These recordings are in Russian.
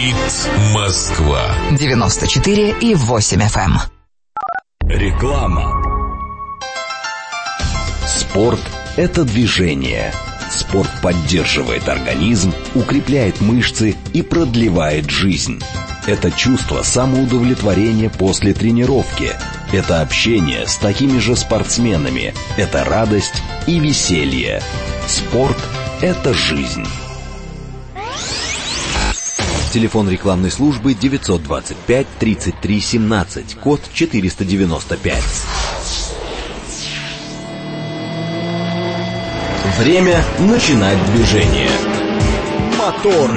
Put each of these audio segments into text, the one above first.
Говорит Москва. 94,8 FM. Реклама. Спорт – это движение. Спорт поддерживает организм, укрепляет мышцы и продлевает жизнь. Это чувство самоудовлетворения после тренировки. Это общение с такими же спортсменами. Это радость и веселье. Спорт – это жизнь. Телефон рекламной службы 925 33 17, код 495. Время начинать движение. Мотор.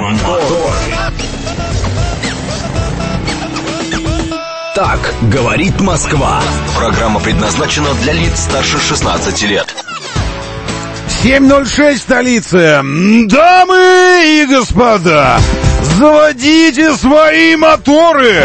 Так говорит Москва. Программа предназначена для лиц старше 16 лет. 7:06 столица. Дамы и господа, заводите свои моторы.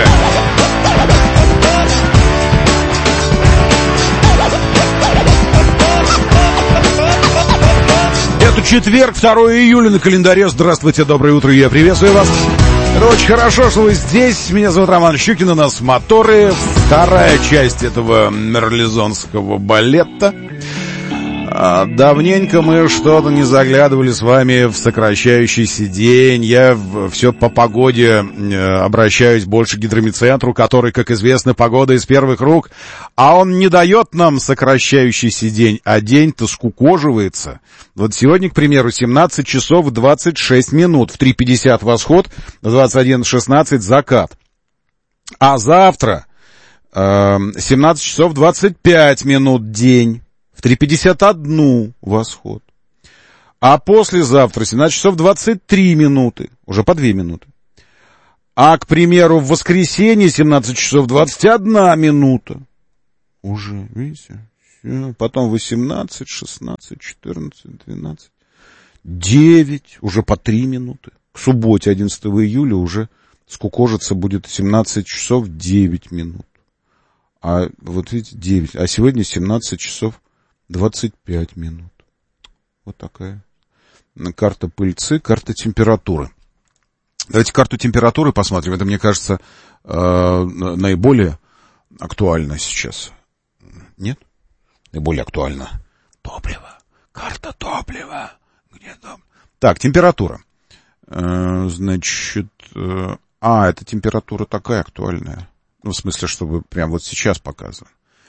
Это четверг, 2 июля на календаре. Здравствуйте, доброе утро, я приветствую вас. Это очень хорошо, что вы здесь. Меня зовут Роман Щукин, у нас моторы. Вторая часть этого мерлезонского балета. Давненько мы что-то не заглядывали с вами в сокращающийся день. Я все по погоде обращаюсь больше к гидромедцентру, который, как известно, погода из первых рук. А он не дает нам сокращающийся день, а день-то скукоживается. Вот сегодня, к примеру, 17 часов 26 минут. В 3:50 восход, в 21:16 закат. А завтра 17 часов 25 минут день. В 3:51 восход. А послезавтра 17 часов 23 минуты. Уже по 2 минуты. А, к примеру, в воскресенье 17 часов 21 минута. Уже, видите? Все. Потом 18, 16, 14, 12, 9. Уже по 3 минуты. К субботе 11 июля уже скукожиться будет 17 часов 9 минут. А вот видите, 9. А сегодня 17 часов 25 минут. Вот такая карта пыльцы, карта температуры. Давайте карту температуры посмотрим. Это, мне кажется, наиболее актуально сейчас. Нет? Наиболее актуально. Топливо. Карта топлива. Где там? Так, температура. Значит... это температура такая актуальная. Ну, в смысле, чтобы прямо вот сейчас показывать.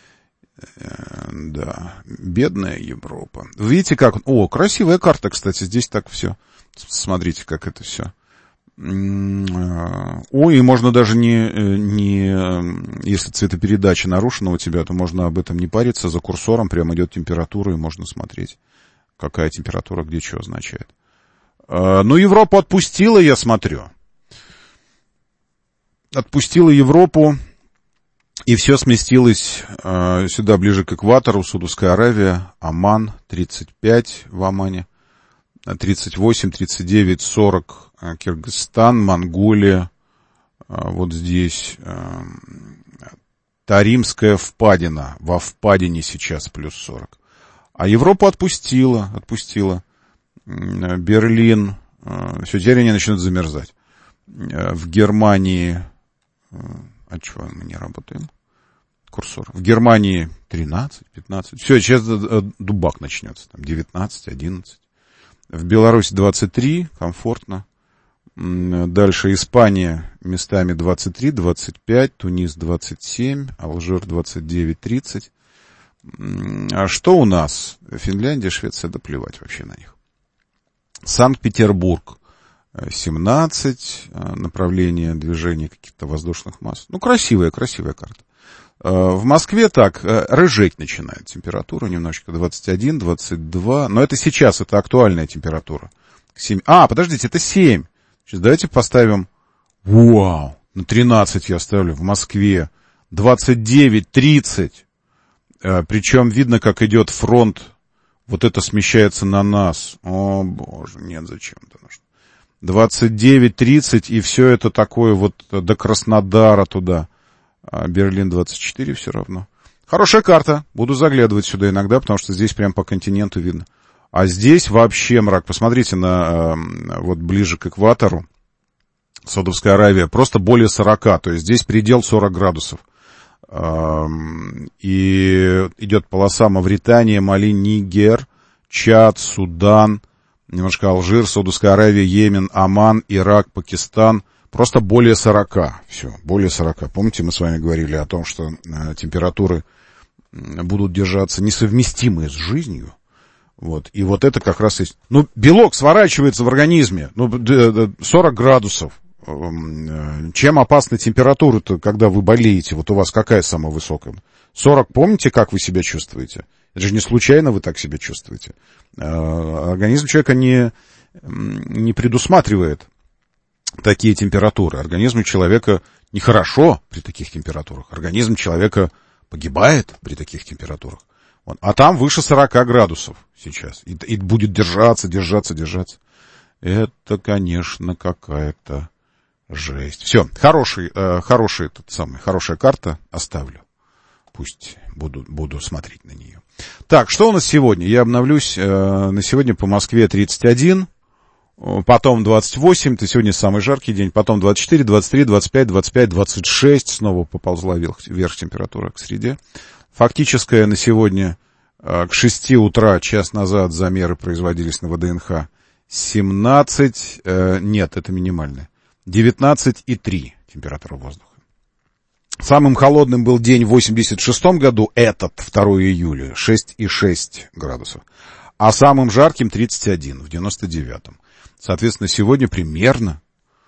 Да, бедная Европа. Видите, как... О, красивая карта, кстати, здесь так все. Смотрите, как это все. Ой, и можно даже не... Если цветопередача нарушена у тебя, то можно об этом не париться. За курсором прямо идет температура, и можно смотреть, какая температура где что означает. Ну, Европу отпустила, я смотрю. Отпустила Европу. И все сместилось сюда, ближе к экватору. Саудовская Аравия, Оман, 35 в Омане, 38, 39, 40 Кыргызстан, Монголия, вот здесь Таримская впадина, во впадине сейчас плюс 40. А Европу отпустила. Берлин, все, теперь они начнут замерзать. В Германии... А чего мы не работаем? Курсор. В Германии 13, 15. Все, сейчас дубак начнется. Там 19, 11. В Беларуси 23, комфортно. Дальше Испания местами 23, 25. Тунис 27. Алжир 29, 30. А что у нас? Финляндия, Швеция, да плевать вообще на них. Санкт-Петербург 17, направление движения каких-то воздушных масс. Ну, красивая карта. В Москве так, рыжеть начинает температура немножечко, 21, 22, но это сейчас, это актуальная температура. 7. Подождите, это 7. Сейчас давайте поставим, на 13 я ставлю, в Москве, 29, 30. Причем видно, как идет фронт, вот это смещается на нас. О, боже, нет, зачем-то нужно. 29, 30, и все это такое вот до Краснодара туда. Берлин 24 все равно. Хорошая карта. Буду заглядывать сюда иногда, потому что здесь прям по континенту видно. А здесь вообще мрак. Посмотрите на вот ближе к экватору. Саудовская Аравия, просто более 40, то есть здесь предел 40 градусов. И идет полоса Мавритания, Мали, Нигер, Чад, Судан, немножко Алжир, Саудовская Аравия, Йемен, Оман, Ирак, Пакистан. Просто более 40. Все, более 40. Помните, мы с вами говорили о том, что температуры будут держаться несовместимые с жизнью. Вот. И вот это как раз есть... Ну, белок сворачивается в организме. 40 градусов. Чем опасна температура-то, когда вы болеете? Вот у вас какая самая высокая? 40, помните, как вы себя чувствуете? Это же не случайно вы так себя чувствуете. Организм человека не предусматривает такие температуры. Организму человека нехорошо при таких температурах. Организм человека погибает при таких температурах. А там выше 40 градусов сейчас. И будет держаться. Это, конечно, какая-то жесть. Все, хорошая карта, оставлю. Пусть буду смотреть на нее. Так, что у нас сегодня? Я обновлюсь. На сегодня по Москве 31, потом 28, это сегодня самый жаркий день, потом 24, 23, 25, 25, 26. Снова поползла вверх температура к среде. Фактическая на сегодня к 6 утра, час назад, замеры производились на ВДНХ 17, нет, это минимальная, 19,3 температура воздуха. Самым холодным был день в 86 году, этот 2 июля, 6,6 градусов. А самым жарким 31 в 99-м. Соответственно, сегодня примерно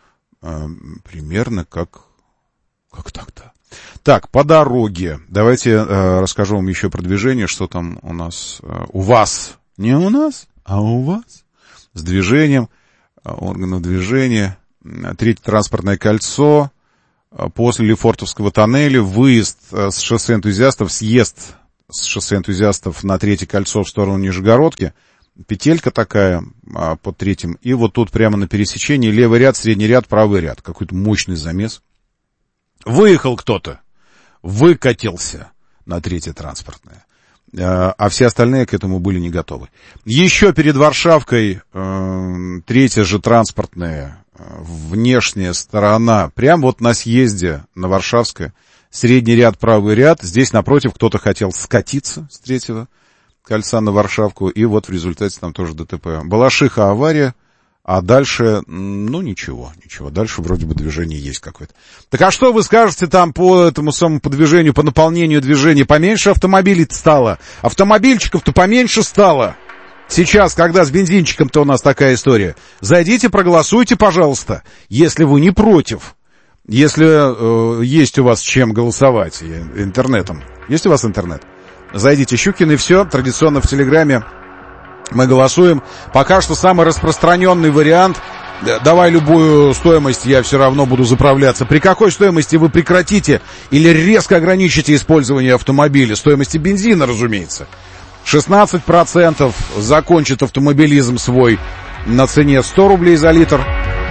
как так-то. Так, по дороге. Давайте расскажу вам еще про движение, что там у нас, у вас, не у нас, а у вас, с движением, органов движения. Третье транспортное кольцо, после Лефортовского тоннеля, выезд с шоссе энтузиастов, съезд с шоссе энтузиастов на третье кольцо в сторону Нижегородки. Петелька такая под третьим. И вот тут прямо на пересечении левый ряд, средний ряд, правый ряд. Какой-то мощный замес. Выехал кто-то, выкатился на третье транспортное. А все остальные к этому были не готовы. Еще перед Варшавкой третья же транспортная, внешняя сторона, прямо вот на съезде на Варшавское, средний ряд, правый ряд. Здесь напротив кто-то хотел скатиться с третьего кольца на Варшавку, и вот в результате там тоже ДТП. Балашиха авария, а дальше, ничего. Дальше вроде бы движение есть какое-то. Так а что вы скажете там по этому самому по движению, по наполнению движения? Поменьше автомобилей-то стало, автомобильчиков-то поменьше стало. Сейчас, когда с бензинчиком-то у нас такая история. Зайдите, проголосуйте, пожалуйста, если вы не против. Если есть у вас чем голосовать интернетом. Есть у вас интернет? Зайдите, Щукин, и все. Традиционно в Телеграме мы голосуем. Пока что самый распространенный вариант. Давай любую стоимость, я все равно буду заправляться. При какой стоимости вы прекратите или резко ограничите использование автомобиля? Стоимости бензина, разумеется. 16% закончит автомобилизм свой на цене 100 рублей за литр.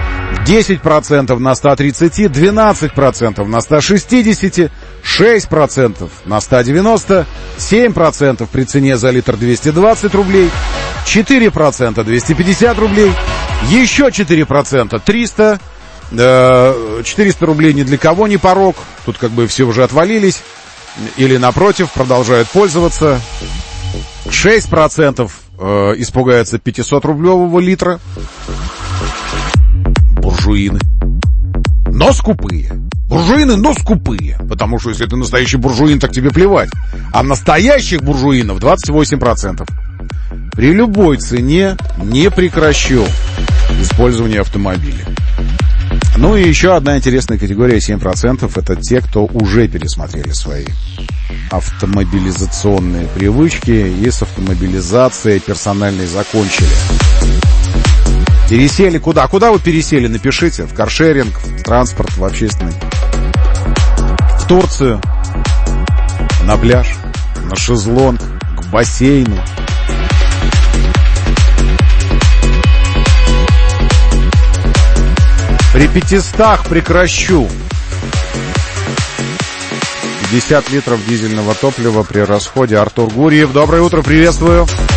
10% на 130, 12% на 160, 6% на 190, 7% при цене за литр 220 рублей, 4% 250 рублей, еще 4% 300, 400 рублей ни для кого не порог, тут как бы все уже отвалились, или напротив продолжают пользоваться, 6% испугаются 500-рублевого литра. Буржуины. Но скупые. Буржуины, но скупые. Потому что если ты настоящий буржуин, так тебе плевать. А настоящих буржуинов 28%. При любой цене не прекращу использование автомобиля. Ну и еще одна интересная категория, 7%, это те, кто уже пересмотрели свои автомобилизационные привычки и с автомобилизацией персональной закончили. Пересели куда? Куда вы пересели? Напишите. В каршеринг, в транспорт, в общественный. В Турцию. На пляж. На шезлонг. К бассейну. При 500 прекращу. 50 литров дизельного топлива при расходе. Артур Гурьев. Доброе утро, приветствую.